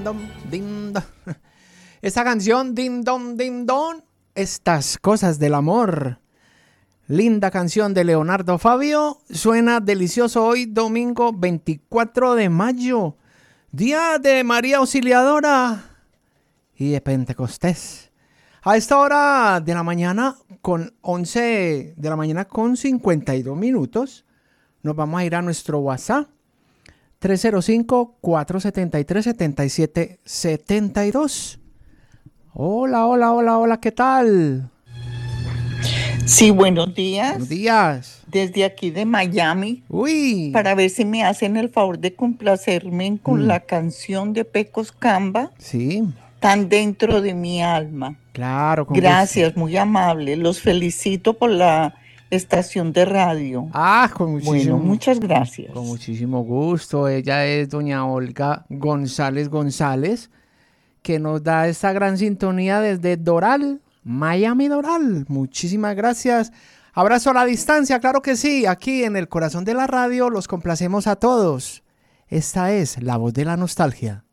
Ding, dong. Esta canción, Ding Dong, Ding Dong, estas cosas del amor. Linda canción de Leonardo Fabio. Suena delicioso hoy, domingo 24 de mayo. Día de María Auxiliadora y de Pentecostés. A esta hora de la mañana, con 11 de la mañana con 52 minutos, nos vamos a ir a nuestro WhatsApp. 305-473-7772. Hola, hola, hola, hola, ¿qué tal? Sí, buenos días. Buenos días. Desde aquí de Miami. Uy. Para ver si me hacen el favor de complacerme con la canción de Pecos Camba. Sí. Tan dentro de mi alma. Claro. Gracias, gusto. Muy amable. Los felicito por la estación de radio. Con muchísimo. Bueno, muchas gracias. Con muchísimo gusto. Ella es doña Olga González, que nos da esta gran sintonía desde Doral, Miami Doral. Muchísimas gracias. Abrazo a la distancia, claro que sí. Aquí en el corazón de la radio los complacemos a todos. Esta es La Voz de la Nostalgia.